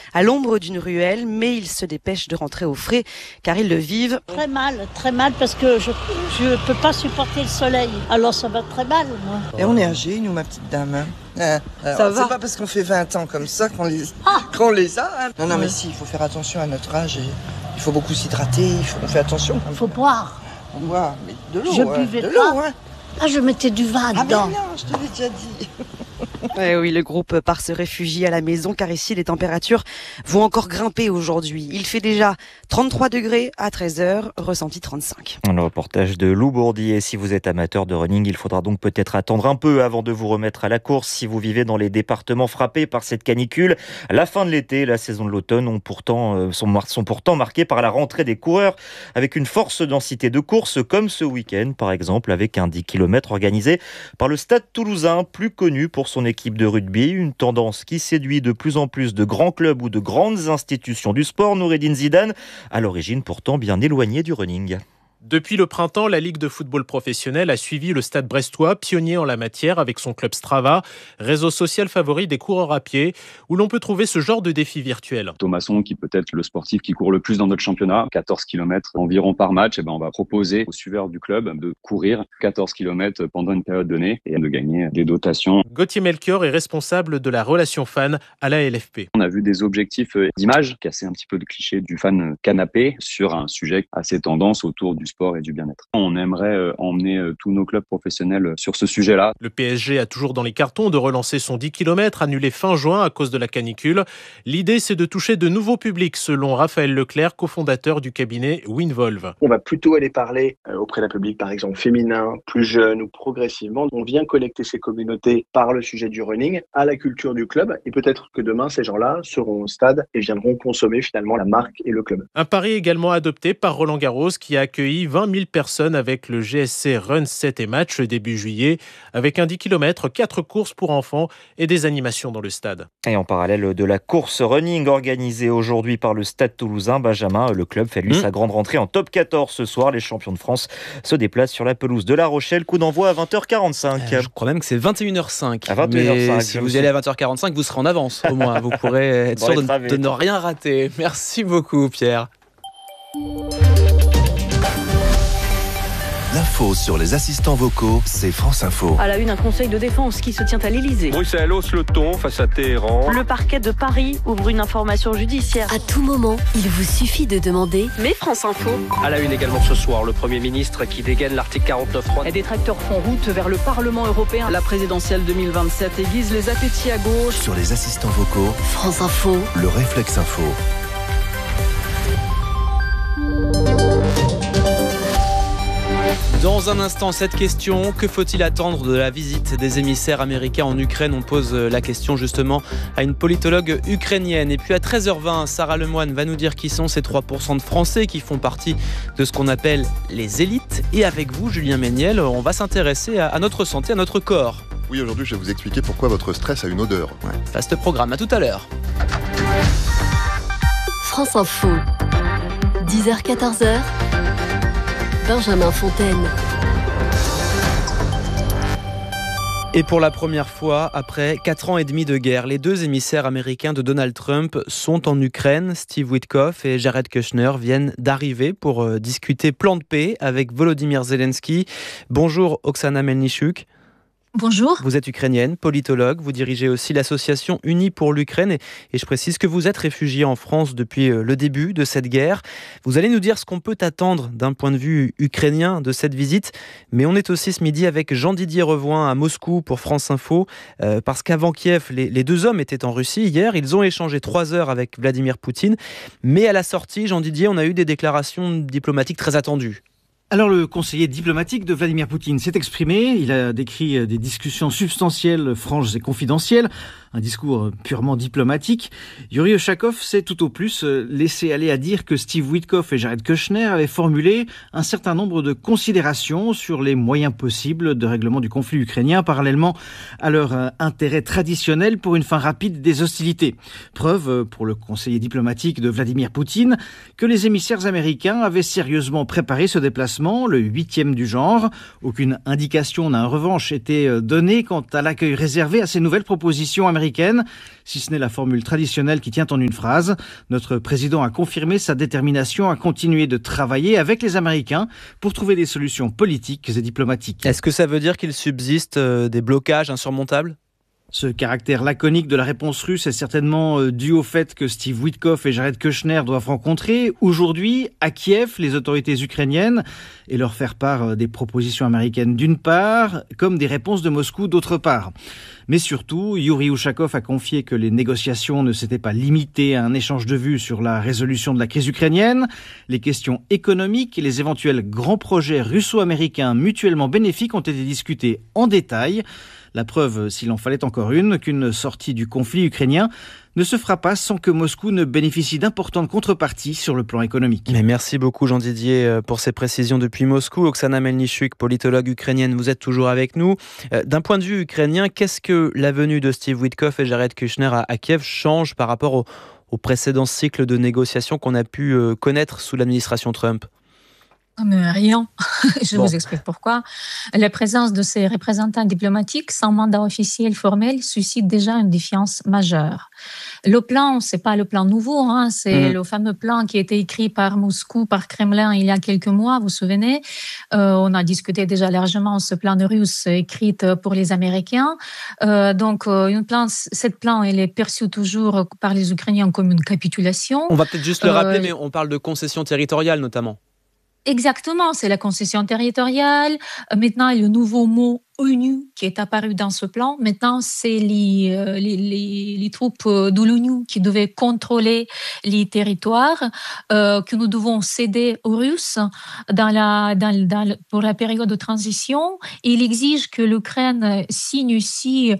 à l'ombre d'une ruelle, mais ils se dépêchent de rentrer au frais car ils le vivent très mal parce que je peux pas supporter le soleil. Alors ça va très mal, moi. Et on est âgés, nous, ma petite dame. Ça va. C'est pas parce qu'on fait 20 ans comme ça qu'on les a. Hein. Non, mais si, il faut faire attention à notre âge. Et il faut beaucoup s'hydrater, on fait attention. Il faut boire. Boire, mais de l'eau. Je buvais pas. Hein. Ah, je mettais du vin dedans. Mais non, je te l'ai déjà dit. Oui, le groupe part se réfugier à la maison car ici les températures vont encore grimper aujourd'hui. Il fait déjà 33 degrés à 13h, ressenti 35. Le reportage de Lou Bourdier. Si vous êtes amateur de running, il faudra donc peut-être attendre un peu avant de vous remettre à la course si vous vivez dans les départements frappés par cette canicule. La fin de l'été, la saison de l'automne sont pourtant marquées par la rentrée des coureurs avec une forte densité de courses comme ce week-end par exemple avec un 10 km organisé par le Stade Toulousain, plus connu pour son équipe de rugby, une tendance qui séduit de plus en plus de grands clubs ou de grandes institutions du sport. Noureddine Zidane, à l'origine pourtant bien éloigné du running. Depuis le printemps, la Ligue de football professionnel a suivi le Stade brestois, pionnier en la matière avec son club Strava, réseau social favori des coureurs à pied, où l'on peut trouver ce genre de défi virtuel. Thomasson, qui peut être le sportif qui court le plus dans notre championnat, 14 km environ par match, on va proposer aux suiveurs du club de courir 14 km pendant une période donnée et de gagner des dotations. Gauthier Melchior est responsable de la relation fan à la LFP. On a vu des objectifs d'image, casser un petit peu le cliché du fan canapé sur un sujet assez tendance autour du sport et du bien-être. On aimerait emmener tous nos clubs professionnels sur ce sujet-là. Le PSG a toujours dans les cartons de relancer son 10 km annulé fin juin à cause de la canicule. L'idée, c'est de toucher de nouveaux publics, selon Raphaël Leclerc, cofondateur du cabinet Winvolve. On va plutôt aller parler auprès d'un public, par exemple, féminin, plus jeune ou progressivement. On vient collecter ces communautés par le sujet du running à la culture du club et peut-être que demain, ces gens-là seront au stade et viendront consommer finalement la marque et le club. Un pari également adopté par Roland Garros qui a accueilli 20 000 personnes avec le GSC Run 7 et Match début juillet, avec un 10 km, 4 courses pour enfants et des animations dans le stade. Et en parallèle de la course running organisée aujourd'hui par le Stade Toulousain, Benjamin, le club fait lui sa grande rentrée en top 14 ce soir. Les champions de France se déplacent sur la pelouse de La Rochelle. Coup d'envoi à 20h45. Je crois même que c'est 21h05. À 21h05. Mais si vous y allez à 20h45, vous serez en avance au moins. Vous pourrez être sûr de ne rien rater. Merci beaucoup, Pierre. L'info sur les assistants vocaux, c'est France Info. À la une, un conseil de défense qui se tient à l'Elysée. Bruxelles hausse le ton face à Téhéran. Le parquet de Paris ouvre une information judiciaire. À tout moment, il vous suffit de demander « Mais France Info ». À la une également ce soir, le Premier ministre qui dégaine l'article 49.3. Les détracteurs font route vers le Parlement européen. La présidentielle 2027 aiguise les appétits à gauche. Sur les assistants vocaux, France Info, le réflexe info. Dans un instant, cette question, que faut-il attendre de la visite des émissaires américains en Ukraine ? On pose la question justement à une politologue ukrainienne. Et puis à 13h20, Sarah Lemoine va nous dire qui sont ces 3% de Français qui font partie de ce qu'on appelle les élites. Et avec vous, Julien Méniel, on va s'intéresser à notre santé, à notre corps. Oui, aujourd'hui, je vais vous expliquer pourquoi votre stress a une odeur. Vaste programme, à tout à l'heure. France Info, 10h-14h, Benjamin Fontaine. Et pour la première fois, après 4 ans et demi de guerre, les deux émissaires américains de Donald Trump sont en Ukraine. Steve Witkoff et Jared Kushner viennent d'arriver pour discuter plan de paix avec Volodymyr Zelensky. Bonjour Oksana Melnichuk. Bonjour. Vous êtes ukrainienne, politologue, vous dirigez aussi l'association Unie pour l'Ukraine et je précise que vous êtes réfugiée en France depuis le début de cette guerre. Vous allez nous dire ce qu'on peut attendre d'un point de vue ukrainien de cette visite, mais on est aussi ce midi avec Jean-Didier Revoin à Moscou pour France Info, parce qu'avant Kiev, les deux hommes étaient en Russie hier, ils ont échangé 3 heures avec Vladimir Poutine, mais à la sortie, Jean-Didier, on a eu des déclarations diplomatiques très attendues. Alors le conseiller diplomatique de Vladimir Poutine s'est exprimé, il a décrit des discussions substantielles, franches et confidentielles, un discours purement diplomatique. Yuri Ushakov s'est tout au plus laissé aller à dire que Steve Witkoff et Jared Kushner avaient formulé un certain nombre de considérations sur les moyens possibles de règlement du conflit ukrainien parallèlement à leur intérêt traditionnel pour une fin rapide des hostilités. Preuve pour le conseiller diplomatique de Vladimir Poutine que les émissaires américains avaient sérieusement préparé ce déplacement, le 8e du genre. Aucune indication n'a en revanche été donnée quant à l'accueil réservé à ces nouvelles propositions américaines américaine, si ce n'est la formule traditionnelle qui tient en une phrase. Notre président a confirmé sa détermination à continuer de travailler avec les Américains pour trouver des solutions politiques et diplomatiques. Est-ce que ça veut dire qu'il subsiste des blocages insurmontables ? Ce caractère laconique de la réponse russe est certainement dû au fait que Steve Witkoff et Jared Kushner doivent rencontrer aujourd'hui à Kiev les autorités ukrainiennes et leur faire part des propositions américaines d'une part, comme des réponses de Moscou d'autre part. Mais surtout, Yuri Ushakov a confié que les négociations ne s'étaient pas limitées à un échange de vues sur la résolution de la crise ukrainienne. Les questions économiques et les éventuels grands projets russo-américains mutuellement bénéfiques ont été discutés en détail. La preuve, s'il en fallait encore une, qu'une sortie du conflit ukrainien ne se fera pas sans que Moscou ne bénéficie d'importantes contreparties sur le plan économique. Mais merci beaucoup Jean Didier pour ces précisions depuis Moscou. Oksana Melnichuk, politologue ukrainienne, vous êtes toujours avec nous. D'un point de vue ukrainien, qu'est-ce que la venue de Steve Witkoff et Jared Kushner à Kiev change par rapport au précédent cycle de négociations qu'on a pu connaître sous l'administration Trump ? Mais rien. Je vous explique pourquoi. La présence de ces représentants diplomatiques sans mandat officiel formel suscite déjà une défiance majeure. Le plan, c'est pas le plan nouveau, c'est le fameux plan qui a été écrit par Moscou, par Kremlin il y a quelques mois, vous vous souvenez. On a discuté déjà largement ce plan russe écrit pour les Américains. Cette plan, elle est perçue toujours par les Ukrainiens comme une capitulation. On va peut-être juste le rappeler, mais on parle de concessions territoriales notamment. Exactement, c'est la concession territoriale. Maintenant, le nouveau mot ONU qui est apparu dans ce plan. Maintenant, c'est les troupes de l'ONU qui devaient contrôler les territoires que nous devons céder aux Russes pour la période de transition. Et il exige que l'Ukraine signe aussi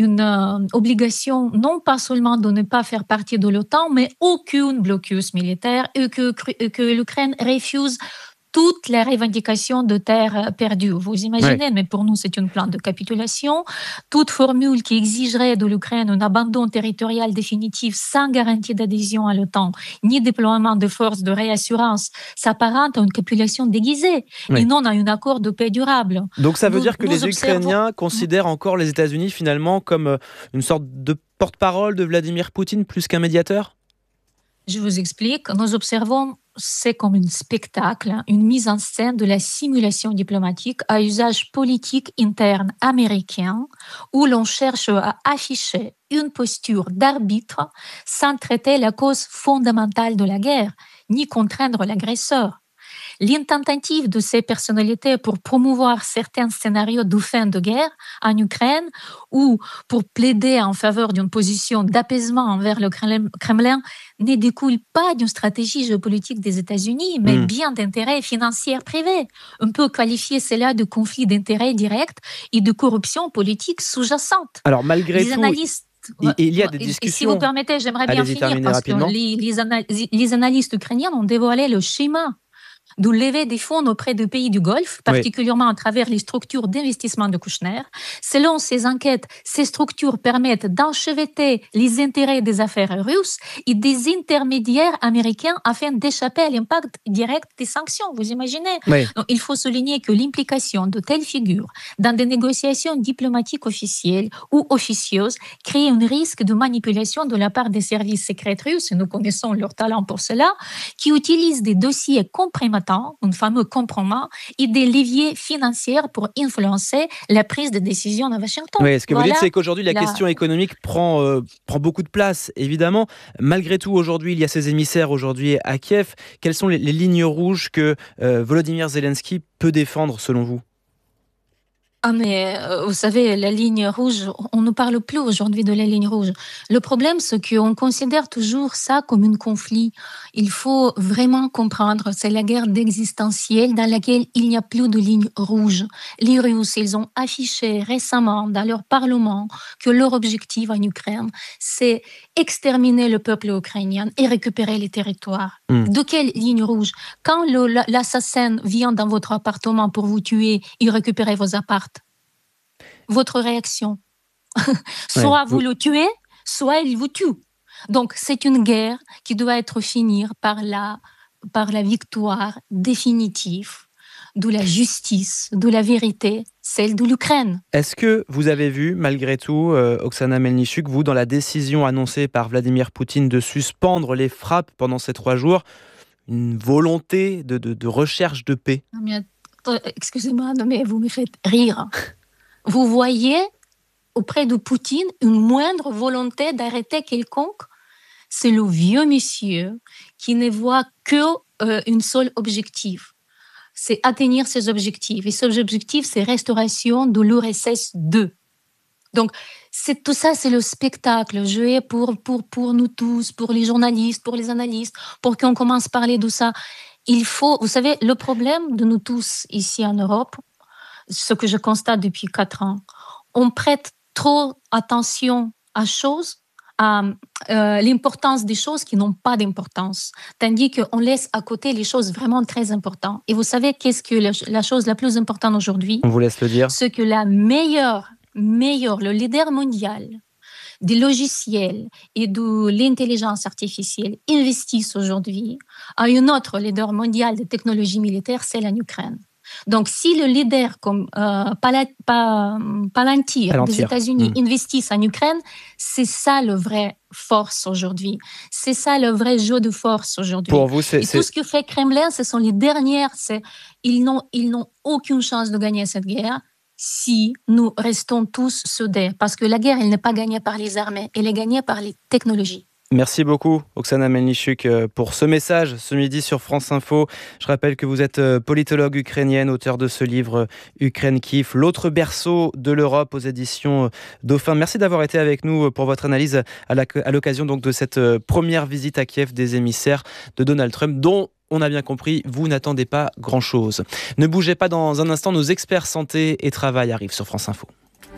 une obligation, non pas seulement de ne pas faire partie de l'OTAN, mais aucune blocus militaire et que l'Ukraine refuse toutes les revendications de terres perdues. Vous imaginez, mais pour nous, c'est une plan de capitulation. Toute formule qui exigerait de l'Ukraine un abandon territorial définitif sans garantie d'adhésion à l'OTAN, ni déploiement de forces de réassurance, s'apparente à une capitulation déguisée et non à un accord de paix durable. Donc ça veut dire que les Ukrainiens considèrent encore les États-Unis finalement comme une sorte de porte-parole de Vladimir Poutine plus qu'un médiateur ? Je vous explique. Nous observons c'est comme un spectacle, une mise en scène de la simulation diplomatique à usage politique interne américain où l'on cherche à afficher une posture d'arbitre sans traiter la cause fondamentale de la guerre, ni contraindre l'agresseur. L'intentative de ces personnalités pour promouvoir certains scénarios de fin de guerre en Ukraine ou pour plaider en faveur d'une position d'apaisement envers le Kremlin ne découle pas d'une stratégie géopolitique des États-Unis, mais bien d'intérêts financiers privés. On peut qualifier cela de conflit d'intérêts direct et de corruption politique sous-jacente. Alors malgré tout, il y a des discussions. Et si vous permettez, j'aimerais bien finir parce rapidement. que les analystes ukrainiens ont dévoilé le schéma de lever des fonds auprès de pays du Golfe, particulièrement à travers les structures d'investissement de Kushner. Selon ces enquêtes, ces structures permettent d'enchevêtrer les intérêts des affaires russes et des intermédiaires américains afin d'échapper à l'impact direct des sanctions. Vous imaginez ? Donc, il faut souligner que l'implication de telles figures dans des négociations diplomatiques officielles ou officieuses crée un risque de manipulation de la part des services secrets russes, et nous connaissons leur talent pour cela, qui utilisent des dossiers compromettants, un fameux compromis, et des leviers financiers pour influencer la prise de décision à Washington. Oui, ce que vous dites, c'est qu'aujourd'hui, la question économique prend beaucoup de place, évidemment. Malgré tout, aujourd'hui, il y a ces émissaires aujourd'hui à Kiev. Quelles sont les lignes rouges que Volodymyr Zelensky peut défendre, selon vous ? Mais vous savez, la ligne rouge, on ne parle plus aujourd'hui de la ligne rouge. Le problème, c'est qu'on considère toujours ça comme un conflit. Il faut vraiment comprendre, c'est la guerre existentielle dans laquelle il n'y a plus de ligne rouge. Les Russes, ils ont affiché récemment dans leur parlement que leur objectif en Ukraine, c'est exterminer le peuple ukrainien et récupérer les territoires. De quelle ligne rouge ? Quand l'assassin vient dans votre appartement pour vous tuer et récupérer vos appartements, votre réaction. Soit vous le tuez, soit il vous tue. Donc, c'est une guerre qui doit être finie par la victoire définitive de la justice, de la vérité, celle de l'Ukraine. Est-ce que vous avez vu, malgré tout, Oksana Melnichuk, vous, dans la décision annoncée par Vladimir Poutine de suspendre les frappes pendant ces 3 jours, une volonté de recherche de paix? Non, mais, excusez-moi, mais vous me faites rire. Vous voyez auprès de Poutine une moindre volonté d'arrêter quelconque? C'est le vieux monsieur qui ne voit qu'un seul objectif. C'est atteindre ses objectifs. Et ces objectifs, c'est restauration de l'URSS 2. Donc, tout ça, c'est le spectacle joué pour nous tous, pour les journalistes, pour les analystes, pour qu'on commence à parler de ça. Vous savez, le problème de nous tous ici en Europe, ce que je constate depuis 4 ans, on prête trop attention à l'importance des choses qui n'ont pas d'importance, tandis qu'on laisse à côté les choses vraiment très importantes. Et vous savez qu'est-ce que la chose la plus importante aujourd'hui? On vous laisse le dire. Ce que le leader mondial des logiciels et de l'intelligence artificielle investissent aujourd'hui à un autre leader mondial des technologies militaires, c'est l'Ukraine. Donc, si le leader comme Palantir des États-Unis investissent en Ukraine, c'est ça le vrai force aujourd'hui. C'est ça le vrai jeu de force aujourd'hui. Pour vous, tout ce que fait Kremlin, ce sont les dernières. Ils n'ont aucune chance de gagner cette guerre si nous restons tous soudés. Parce que la guerre, elle n'est pas gagnée par les armées, elle est gagnée par les technologies. Merci beaucoup, Oksana Melnichuk, pour ce message ce midi sur France Info. Je rappelle que vous êtes politologue ukrainienne, auteur de ce livre Ukraine Kiev, l'autre berceau de l'Europe aux éditions Dauphin. Merci d'avoir été avec nous pour votre analyse à l'occasion donc de cette première visite à Kiev des émissaires de Donald Trump, dont on a bien compris, vous n'attendez pas grand-chose. Ne bougez pas, dans un instant, nos experts santé et travail arrivent sur France Info.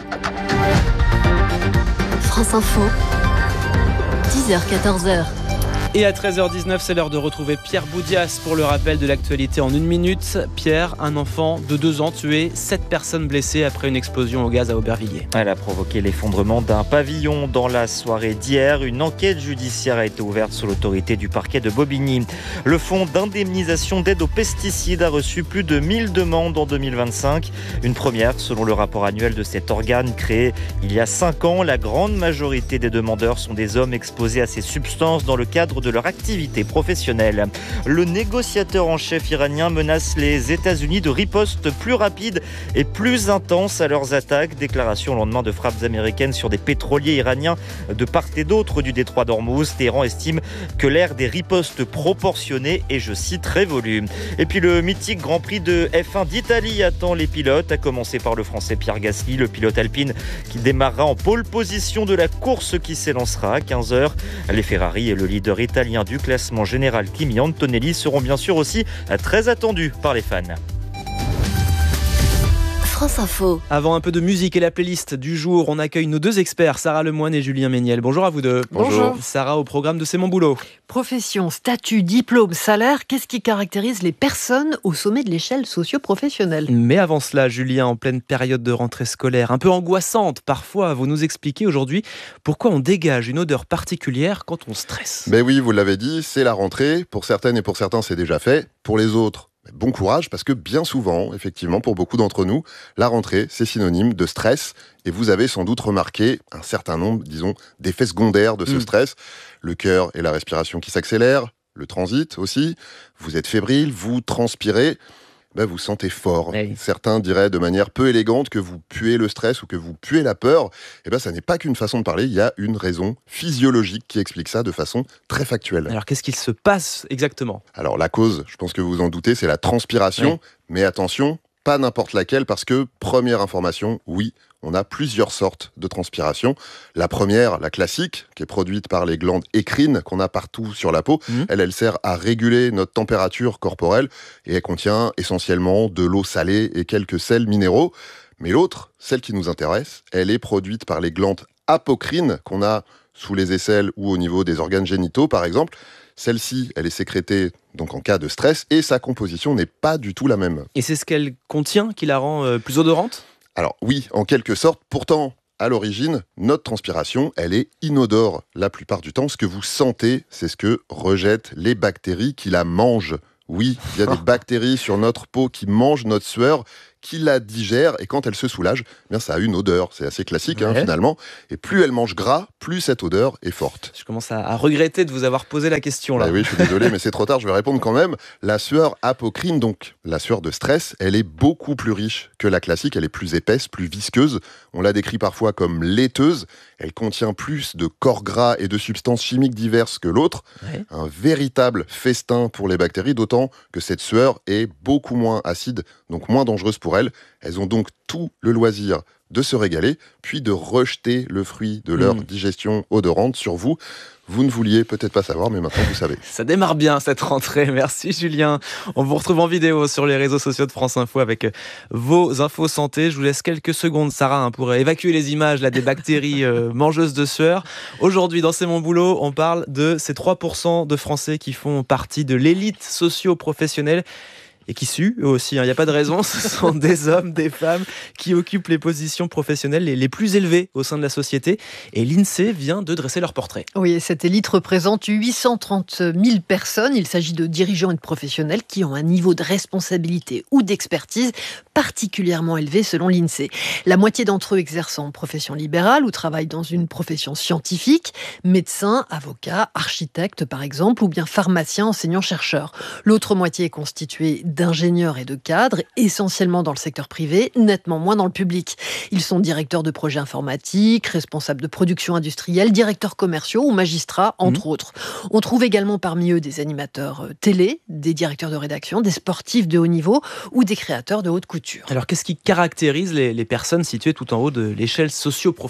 France Info. 10h-14h. Et à 13h19, c'est l'heure de retrouver Pierre Boudias pour le rappel de l'actualité en 1 minute. Pierre, un enfant de 2 ans tué, 7 personnes blessées après une explosion au gaz à Aubervilliers. Elle a provoqué l'effondrement d'un pavillon dans la soirée d'hier. Une enquête judiciaire a été ouverte sous l'autorité du parquet de Bobigny. Le fonds d'indemnisation d'aide aux pesticides a reçu plus de 1000 demandes en 2025. Une première selon le rapport annuel de cet organe créé il y a 5 ans. La grande majorité des demandeurs sont des hommes exposés à ces substances dans le cadre de leur activité professionnelle. Le négociateur en chef iranien menace les États-Unis de ripostes plus rapides et plus intenses à leurs attaques. Déclaration au lendemain de frappes américaines sur des pétroliers iraniens de part et d'autre du détroit d'Ormuz. Téhéran estime que l'ère des ripostes proportionnées est, je cite, révolue. Et puis le mythique Grand Prix de F1 d'Italie attend les pilotes, à commencer par le Français Pierre Gasly, le pilote alpine qui démarrera en pole position de la course qui s'élancera à 15h. Les Ferrari et le leader italien du classement général Kimi Antonelli seront bien sûr aussi très attendus par les fans. France Info. Avant un peu de musique et la playlist du jour, on accueille nos 2 experts, Sarah Lemoine et Julien Méniel. Bonjour à vous 2. Bonjour. Sarah, au programme de C'est mon boulot. Profession, statut, diplôme, salaire, qu'est-ce qui caractérise les personnes au sommet de l'échelle socio-professionnelle? Mais avant cela, Julien, en pleine période de rentrée scolaire, un peu angoissante parfois, vous nous expliquez aujourd'hui pourquoi on dégage une odeur particulière quand on stresse. Ben oui, vous l'avez dit, c'est la rentrée. Pour certaines et pour certains, c'est déjà fait. Pour les autres, bon courage, parce que bien souvent, effectivement, pour beaucoup d'entre nous, la rentrée, c'est synonyme de stress. Et vous avez sans doute remarqué un certain nombre, disons, d'effets secondaires de ce stress. Le cœur et la respiration qui s'accélèrent, le transit aussi. Vous êtes fébrile, vous transpirez. Vous sentez fort. Oui. Certains diraient de manière peu élégante que vous puez le stress ou que vous puez la peur. Ça n'est pas qu'une façon de parler, il y a une raison physiologique qui explique ça de façon très factuelle. Alors qu'est-ce qu'il se passe exactement ? Alors la cause, je pense que vous vous en doutez, c'est la transpiration. Oui. Mais attention, pas n'importe laquelle, parce que, première information, oui, on a plusieurs sortes de transpiration. La première, la classique, qui est produite par les glandes écrines qu'on a partout sur la peau. Elle sert à réguler notre température corporelle et elle contient essentiellement de l'eau salée et quelques sels minéraux. Mais l'autre, celle qui nous intéresse, elle est produite par les glandes apocrines qu'on a sous les aisselles ou au niveau des organes génitaux, par exemple. Celle-ci, elle est sécrétée donc en cas de stress et sa composition n'est pas du tout la même. Et c'est ce qu'elle contient qui la rend plus odorante ? Alors oui, en quelque sorte. Pourtant, à l'origine, notre transpiration, elle est inodore la plupart du temps. Ce que vous sentez, c'est ce que rejettent les bactéries qui la mangent. Oui, il y a des bactéries sur notre peau qui mangent notre sueur, qui la digèrent, et quand elle se soulage, eh bien ça a une odeur. C'est assez classique finalement. Et plus elle mange gras, plus cette odeur est forte. Je commence à regretter de vous avoir posé la question là. Oui, je suis désolé, mais c'est trop tard, je vais répondre quand même. La sueur apocrine, donc la sueur de stress, elle est beaucoup plus riche que la classique, elle est plus épaisse, plus visqueuse. On la décrit parfois comme laiteuse. Elle contient plus de corps gras et de substances chimiques diverses que l'autre. Ouais. Un véritable festin pour les bactéries, d'autant que cette sueur est beaucoup moins acide, donc moins dangereuse pour elles. Elles ont donc tout le loisir de se régaler, puis de rejeter le fruit de leur digestion odorante sur vous. Vous ne vouliez peut-être pas savoir, mais maintenant vous savez. Ça démarre bien cette rentrée. Merci Julien. On vous retrouve en vidéo sur les réseaux sociaux de France Info avec vos infos santé. Je vous laisse quelques secondes, Sarah, pour évacuer les images là, des bactéries mangeuses de sueur. Aujourd'hui, dans C'est mon boulot, on parle de ces 3% de Français qui font partie de l'élite socio-professionnelle et qui suent, eux aussi, il n'y a pas de raison. Ce sont des hommes, des femmes qui occupent les positions professionnelles les plus élevées au sein de la société. Et l'INSEE vient de dresser leur portrait. Oui, cette élite représente 830 000 personnes. Il s'agit de dirigeants et de professionnels qui ont un niveau de responsabilité ou d'expertise particulièrement élevé selon l'INSEE. La moitié d'entre eux exercent en profession libérale ou travaillent dans une profession scientifique, médecins, avocats, architectes par exemple, ou bien pharmaciens, enseignants-chercheurs. L'autre moitié est constituée d'ingénieurs et de cadres, essentiellement dans le secteur privé, nettement moins dans le public. Ils sont directeurs de projets informatiques, responsables de production industrielle, directeurs commerciaux ou magistrats, entre autres. On trouve également parmi eux des animateurs télé, des directeurs de rédaction, des sportifs de haut niveau ou des créateurs de haute couture. Alors, qu'est-ce qui caractérise les personnes situées tout en haut de l'échelle socio-professionnelle ?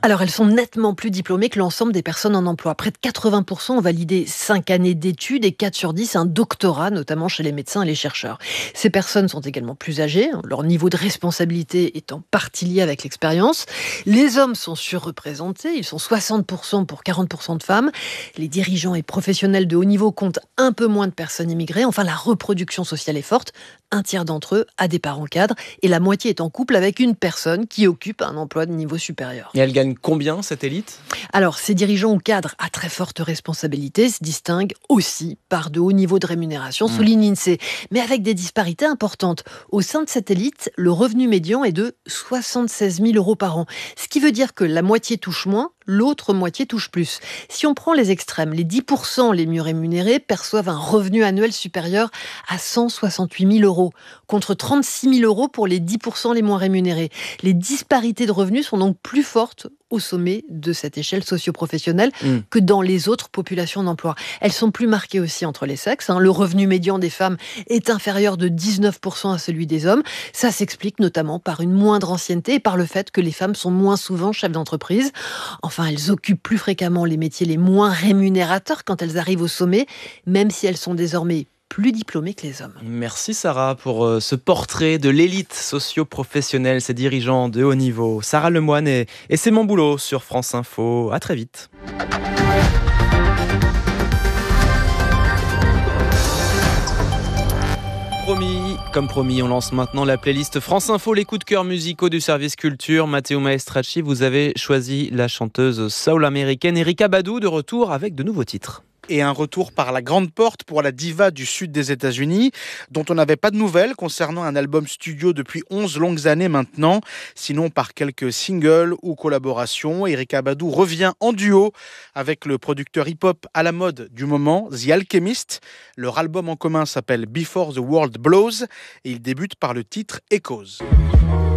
Alors, elles sont nettement plus diplômées que l'ensemble des personnes en emploi. Près de 80% ont validé 5 années d'études et 4 sur 10 un doctorat, notamment chez les médecins et les chercheurs. Ces personnes sont également plus âgées, leur niveau de responsabilité est en partie lié avec l'expérience. Les hommes sont surreprésentés, ils sont 60% pour 40% de femmes. Les dirigeants et professionnels de haut niveau comptent un peu moins de personnes immigrées. Enfin, la reproduction sociale est forte. Un tiers d'entre eux a des parents cadres et la moitié est en couple avec une personne qui occupe un emploi de niveau supérieur. Et elle gagne combien, cette élite ? Alors, ces dirigeants ou cadres à très forte responsabilité se distinguent aussi par de hauts niveaux de rémunération, souligne l'INSEE, mais avec des disparités importantes. Au sein de cette élite, le revenu médian est de 76 000 € par an, ce qui veut dire que la moitié touche moins, l'autre moitié touche plus. Si on prend les extrêmes, les 10% les mieux rémunérés perçoivent un revenu annuel supérieur à 168 000 €, contre 36 000 € pour les 10% les moins rémunérés. Les disparités de revenus sont donc plus fortes au sommet de cette échelle socio-professionnelle que dans les autres populations d'emploi. Elles sont plus marquées aussi entre les sexes. Le revenu médian des femmes est inférieur de 19% à celui des hommes. Ça s'explique notamment par une moindre ancienneté et par le fait que les femmes sont moins souvent chefs d'entreprise. Enfin, elles occupent plus fréquemment les métiers les moins rémunérateurs quand elles arrivent au sommet, même si elles sont désormais plus diplômés que les hommes. Merci Sarah pour ce portrait de l'élite socio-professionnelle, ces dirigeants de haut niveau. Sarah Lemoine et C'est mon boulot sur France Info. À très vite. Comme promis, on lance maintenant la playlist France Info, les coups de cœur musicaux du service culture. Matteo Maestracci, vous avez choisi la chanteuse soul américaine Erykah Badu, de retour avec de nouveaux titres. Et un retour par la grande porte pour la diva du sud des États-Unis, dont on n'avait pas de nouvelles concernant un album studio depuis 11 longues années maintenant. Sinon, par quelques singles ou collaborations, Erykah Badu revient en duo avec le producteur hip-hop à la mode du moment, The Alchemist. Leur album en commun s'appelle Before the World Blows et il débute par le titre Echoes.